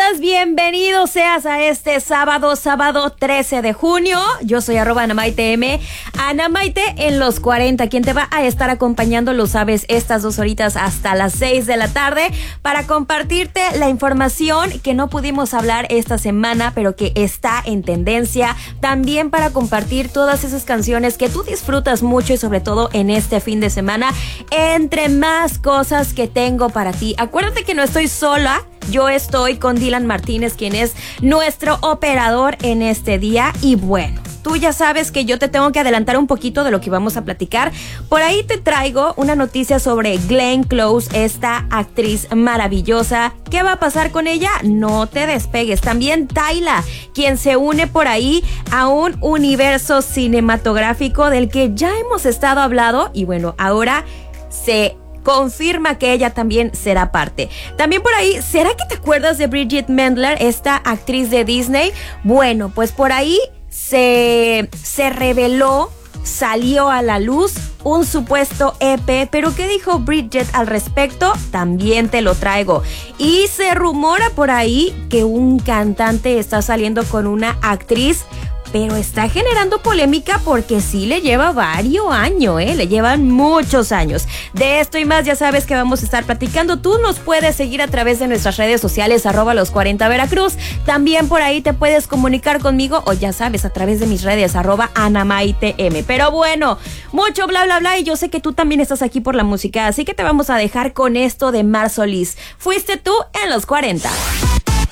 estás? Bienvenido seas a este sábado 13 de junio. Yo soy @AnamaiteM, Ana Maite en los 40, quien te va a estar acompañando, lo sabes, estas 2 horitas hasta las 6 de la tarde para compartirte la información que no pudimos hablar esta semana, pero que está en tendencia. También para compartir todas esas canciones que tú disfrutas mucho y sobre todo en este fin de semana, entre más cosas que tengo para ti. Acuérdate que no estoy sola. Yo estoy con Dylan Martínez, quien es nuestro operador en este día. Y bueno, tú ya sabes que yo te tengo que adelantar un poquito de lo que vamos a platicar. Por ahí te traigo una noticia sobre Glenn Close, esta actriz maravillosa. ¿Qué va a pasar con ella? No te despegues. También Tyla, quien se une por ahí a un universo cinematográfico del que ya hemos estado hablando. Y bueno, ahora se confirma que ella también será parte. También por ahí, ¿será que te acuerdas de Bridget Mendler, esta actriz de Disney? Bueno, pues por ahí se reveló, salió a la luz un supuesto EP, pero ¿qué dijo Bridget al respecto? También te lo traigo. Y se rumora por ahí que un cantante está saliendo con una actriz, pero está generando polémica porque sí le lleva varios años, le llevan muchos años. De esto y más ya sabes que vamos a estar platicando. Tú nos puedes seguir a través de nuestras redes sociales, @los40 Veracruz. También por ahí te puedes comunicar conmigo, o ya sabes, a través de mis redes, @AnamaiteM. Pero bueno, mucho bla bla bla, y yo sé que tú también estás aquí por la música, así que te vamos a dejar con esto de Mar Solís. Fuiste tú en los 40.